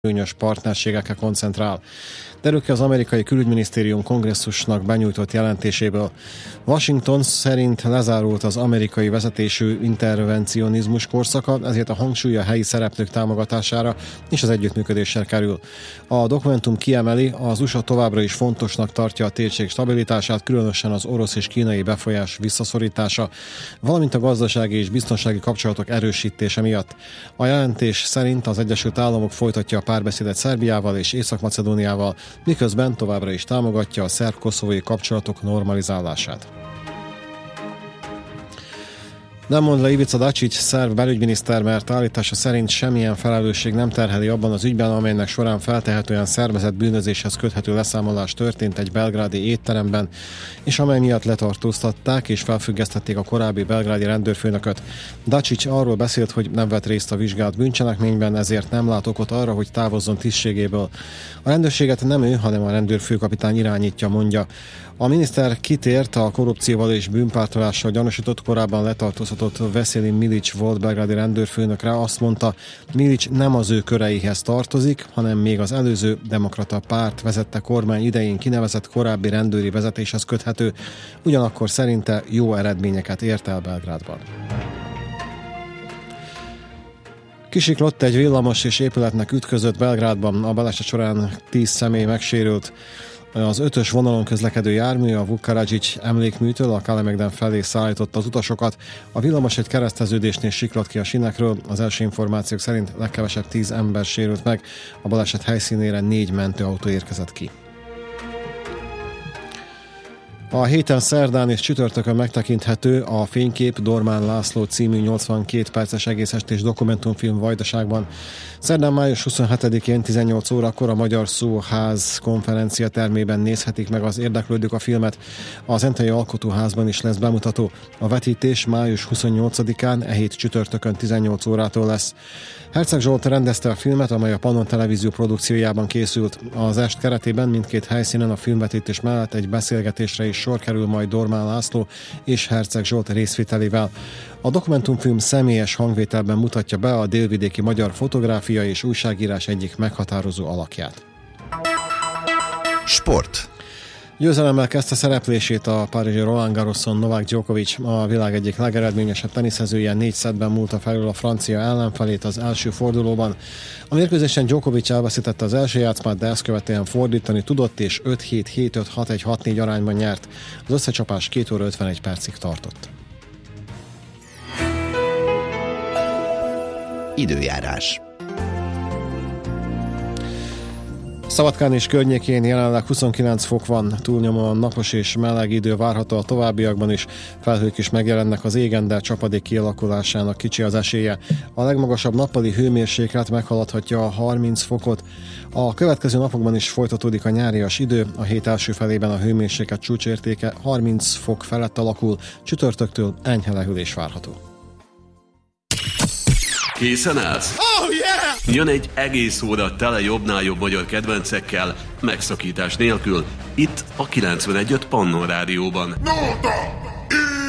előnyös partnerségekre koncentrál. Derül ki az amerikai külügyminisztérium kongresszusnak benyújtott jelentéséből. Washington szerint lezárult az amerikai vezetésű intervencionizmus korszaka, ezért a hangsúly a helyi szereplők támogatására és az együttműködéssel kerül. A dokumentum kiemeli, az USA továbbra is fontosnak tartja a térség stabilitását, különösen az orosz és kínai befolyás visszaszorítása, valamint a gazdasági és biztonsági kapcsolatok erősítése miatt. A jelentés szerint az Egyesült Államok folytatja a párbeszédet Szerbiával és Észak-Macedóniával, miközben továbbra is támogatja a szerb-koszovói kapcsolatok normalizálását. Nem mond le Ivica Dačić, szerb belügyminiszter, mert állítása szerint semmilyen felelősség nem terheli abban az ügyben, amelynek során feltehetően szervezett bűnözéshez köthető leszámolás történt egy belgrádi étteremben, és amely miatt letartóztatták és felfüggesztették a korábbi belgrádi rendőrfőnököt. Dačić arról beszélt, hogy nem vett részt a vizsgált bűncselekményben, ezért nem lát okot arra, hogy távozzon tisztségéből. A rendőrséget nem ő, hanem a rendőrfőkapitány irányítja, mondja. A miniszter kitért a korrupcióval és bűnpártolással gyanúsított, korábban letartóztatott Veselin Milic volt belgrádi rendőrfőnökre. Azt mondta, Milic nem az ő köreihez tartozik, hanem még az előző demokrata párt vezette kormány idején kinevezett korábbi rendőri vezetéshez köthető, ugyanakkor szerinte jó eredményeket ért el Belgrádban. Kisiklott egy villamos és épületnek ütközött Belgrádban, a baleset során 10 személy megsérült. Az 5-ös vonalon közlekedő jármű a Vukaragić emlékműtől a Kalemegdan felé szállította az utasokat. A villamos egy kereszteződésnél siklott ki a sínekről, az első információk szerint legkevesebb 10 ember sérült meg, a baleset helyszínére 4 mentőautó érkezett ki. A héten szerdán és csütörtökön megtekinthető a Fénykép Dormán László című 82 perces egész estés dokumentumfilm Vajdaságban. Szerdán május 27-én 18 órakor a Magyar Szóház konferencia termében nézhetik meg az érdeklődők a filmet. A Zentai Alkotóházban is lesz bemutató. A vetítés május 28-án, e hét csütörtökön 18 órától lesz. Herceg Zsolt rendezte a filmet, amely a Pannon Televízió produkciójában készült. Az est keretében mindkét helyszínen a filmvetítés mellett egy beszélgetésre is sor kerül majd Dormán László és Herceg Zsolt részvételével. A dokumentumfilm személyes hangvételben mutatja be a délvidéki magyar fotográfia és újságírás egyik meghatározó alakját. Sport. Győzelemmel kezdte szereplését a párizsi Roland Garroson Novák Djokovic, a világ egyik legeredményesebb teniszezője 4 szettben múlta felül a francia ellenfelét az első fordulóban. A mérkőzésen Djokovic elveszítette az első játszmát, de ezt követően fordítani tudott, és 5-7, 7-5, 6-1, 6-4 arányban nyert. Az összecsapás 2 óra 51 percig tartott. Időjárás. Szabadkán és környékén jelenleg 29 fok van, túlnyomóan napos és meleg idő várható a továbbiakban is. Felhők is megjelennek az égen, de csapadék kialakulásának kicsi az esélye. A legmagasabb nappali hőmérséklet meghaladhatja a 30 fokot. A következő napokban is folytatódik a nyárias idő, a hét első felében a hőmérséklet csúcsértéke 30 fok felett alakul, csütörtöktől enyhe lehűlés várható. Készen állsz? Oh yeah! Jön egy egész óra tele jobbnál jobb magyar kedvencekkel, megszakítás nélkül, itt a 91.5 Pannon Rádióban. Nóta!